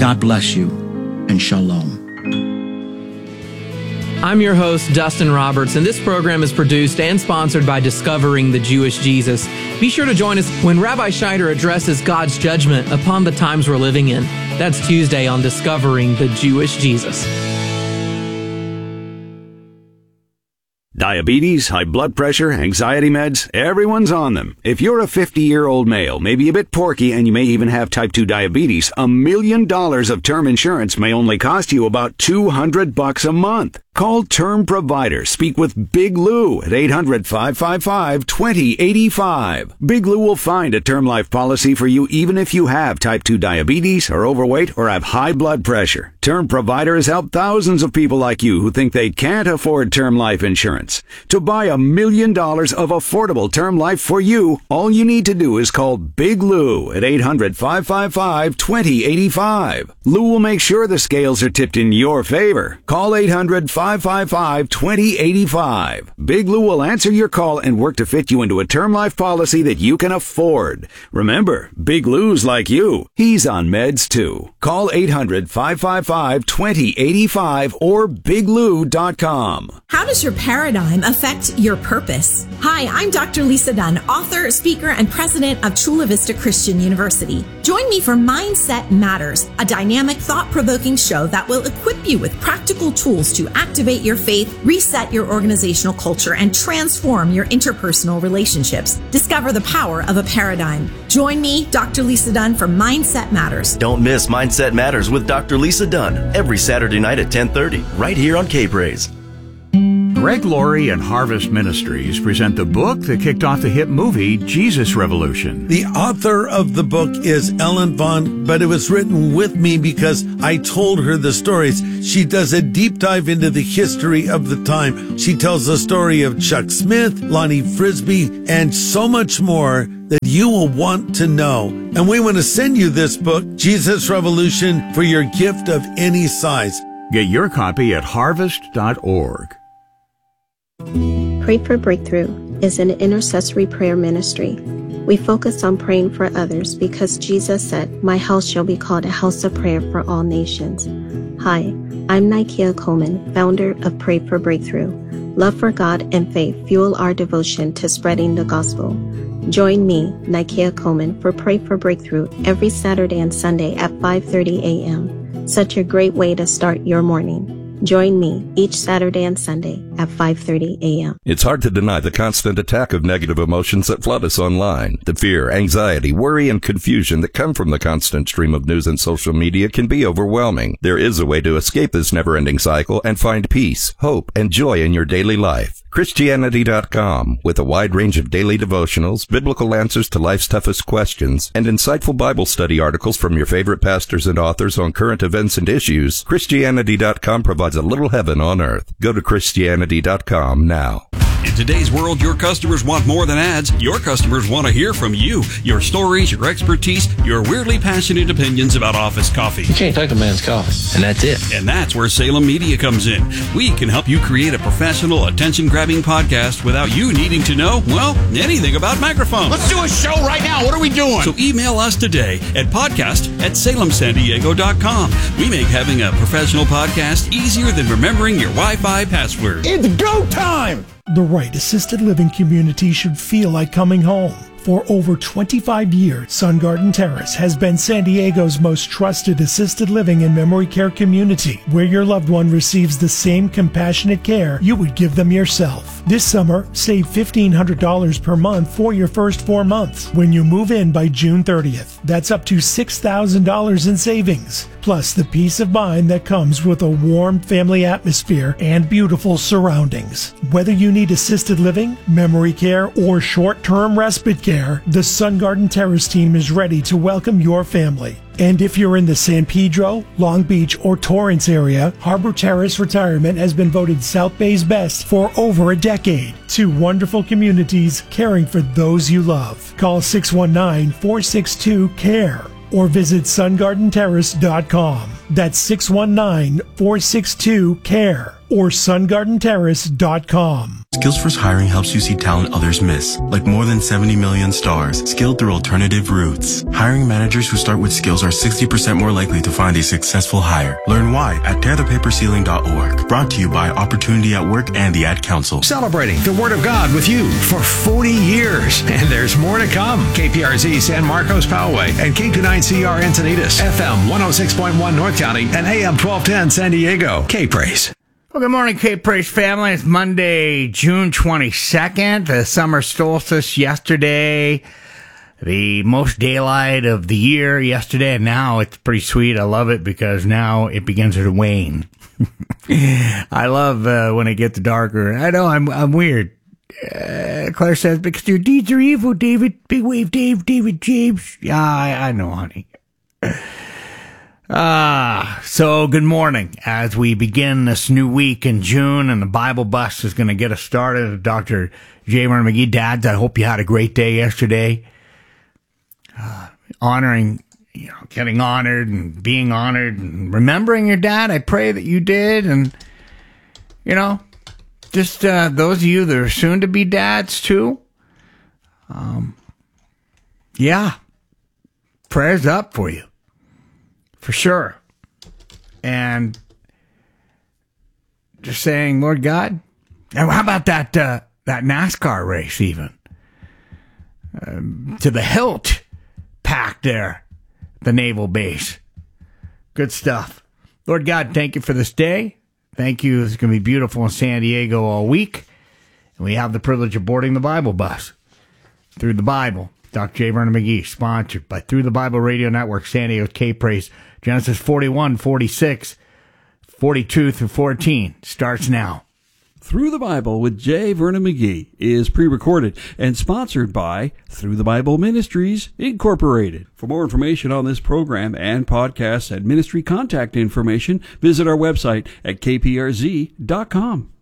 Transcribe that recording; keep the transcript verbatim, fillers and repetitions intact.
God bless you, and shalom. I'm your host, Dustin Roberts, and this program is produced and sponsored by Discovering the Jewish Jesus. Be sure to join us when Rabbi Schneider addresses God's judgment upon the times we're living in. That's Tuesday on Discovering the Jewish Jesus. Diabetes, high blood pressure, anxiety meds, everyone's on them. If you're a fifty-year-old male, maybe a bit porky, and you may even have type two diabetes, a million dollars of term insurance may only cost you about two hundred bucks a month. Call Term Provider. Speak with Big Lou at eight hundred, five five five, two zero eight five. Big Lou will find a term life policy for you even if you have type two diabetes, are overweight, or have high blood pressure. Term Provider has helped thousands of people like you who think they can't afford term life insurance. To buy a million dollars of affordable term life for you, all you need to do is call Big Lou at eight hundred, five five five, two zero eight five. Lou will make sure the scales are tipped in your favor. Call eight hundred, five five five, two zero eight five. Big Lou will answer your call and work to fit you into a term life policy that you can afford. Remember, Big Lou's like you. He's on meds too. Call eight hundred, five five five, two zero eight five or big lou dot com. How does your paradigm affect your purpose? Hi, I'm Doctor Lisa Dunn, author, speaker, and president of Chula Vista Christian University. Join me for Mindset Matters, a dynamic, thought-provoking show that will equip you with practical tools to activate your faith, reset your organizational culture, and transform your interpersonal relationships. Discover the power of a paradigm. Join me, Doctor Lisa Dunn, for Mindset Matters. Don't miss Mindset Matters with Doctor Lisa Dunn every Saturday night at ten thirty, right here on K-Praise. Greg Laurie and Harvest Ministries present the book that kicked off the hit movie Jesus Revolution. The author of the book is Ellen Vaughn, but it was written with me because I told her the stories. She does a deep dive into the history of the time. She tells the story of Chuck Smith, Lonnie Frisbee, and so much more that you will want to know. And we want to send you this book, Jesus Revolution, for your gift of any size. Get your copy at harvest dot org. Pray for Breakthrough is an intercessory prayer ministry. We focus on praying for others because Jesus said, "My house shall be called a house of prayer for all nations." Hi, I'm Nikia Coleman, founder of Pray for Breakthrough. Love for God and faith fuel our devotion to spreading the gospel. Join me, Nikia Coleman, for Pray for Breakthrough every Saturday and Sunday at five thirty a.m. Such a great way to start your morning. Join me each Saturday and Sunday at five thirty a.m. It's hard to deny the constant attack of negative emotions that flood us online. The fear, anxiety, worry, and confusion that come from the constant stream of news and social media can be overwhelming. There is a way to escape this never-ending cycle and find peace, hope, and joy in your daily life. Christianity dot com, with a wide range of daily devotionals, biblical answers to life's toughest questions, and insightful Bible study articles from your favorite pastors and authors on current events and issues, Christianity dot com provides a little heaven on earth. Go to Christianity dot com now. In today's world, your customers want more than ads. Your customers want to hear from you, your stories, your expertise, your weirdly passionate opinions about office coffee. You can't take a man's coffee, and that's it. And that's where Salem Media comes in. We can help you create a professional, attention-grabbing podcast without you needing to know, well, anything about microphones. Let's do a show right now. What are we doing? So email us today at podcast at salem san diego dot com. We make having a professional podcast easier than remembering your Wi-Fi password. It's go time! The right assisted living community should feel like coming home. For over twenty-five years, Sun Garden Terrace has been San Diego's most trusted assisted living and memory care community, where your loved one receives the same compassionate care you would give them yourself. This summer, save fifteen hundred dollars per month for your first four months when you move in by June thirtieth. That's up to six thousand dollars in savings, plus the peace of mind that comes with a warm family atmosphere and beautiful surroundings. Whether you need assisted living, memory care, or short-term respite care, the Sun Garden Terrace team is ready to welcome your family. And if you're in the San Pedro, Long Beach, or Torrance area, Harbor Terrace Retirement has been voted South Bay's best for over a decade. Two wonderful communities caring for those you love. Call six one nine, four six two, C A R E or visit sun garden terrace dot com. That's six one nine, four six two, C A R E or sun garden terrace dot com. Skills-First Hiring helps you see talent others miss, like more than seventy million stars, skilled through alternative routes. Hiring managers who start with skills are sixty percent more likely to find a successful hire. Learn why at tear the paper ceiling dot org. Brought to you by Opportunity at Work and the Ad Council. Celebrating the Word of God with you for forty years, and there's more to come. K P R Z San Marcos Poway and K two nine C R Encinitas, F M one oh six point one North County, and A M twelve ten San Diego. K-Praise. Well, good morning, K-Praise family. It's Monday, June twenty-second, the summer solstice yesterday, the most daylight of the year yesterday, and now it's pretty sweet. I love it because now it begins to wane. I love uh, when it gets darker. I know I'm I'm weird. Uh, Claire says, because your deeds are evil, David. Big wave, Dave, David James. Yeah, I, I know, honey. Ah, so good morning as we begin this new week in June, and the Bible Bus is going to get us started. Doctor J. Vernon McGee, dads, I hope you had a great day yesterday. Uh, honoring, you know, getting honored and being honored and remembering your dad. I pray that you did, and you know, just uh, those of you that are soon to be dads too. Um, yeah, prayers up for you. For sure. And just saying, Lord God, and how about that uh, that NASCAR race even? Um, to the hilt packed there, the naval base. Good stuff. Lord God, thank you for this day. Thank you. It's going to be beautiful in San Diego all week. And we have the privilege of boarding the Bible Bus through the Bible. Doctor J. Vernon McGee, sponsored by Through the Bible Radio Network, San Diego's K-Praise. Genesis forty-one, forty-six, forty-two through fourteen starts now. Through the Bible with J. Vernon McGee is pre-recorded and sponsored by Through the Bible Ministries, Incorporated. For more information on this program and podcasts and ministry contact information, visit our website at k p r z dot com.